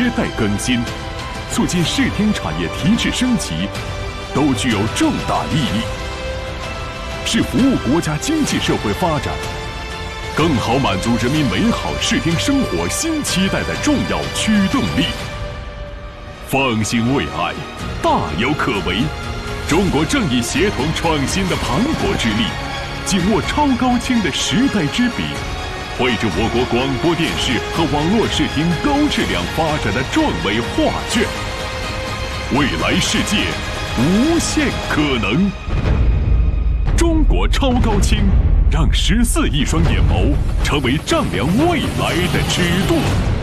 迭代更新，促进视听产业提质升级，都具有重大意义，是服务国家经济社会发展，更好满足人民美好视听生活新期待的重要驱动力。方兴未艾，大有可为。中国正以协同创新的磅礴之力，紧握超高清的时代之笔，绘制我国广播电视和网络视听高质量发展的壮美画卷。未来世界无限可能。中国超高清，让14亿双眼眸成为丈量未来的尺度。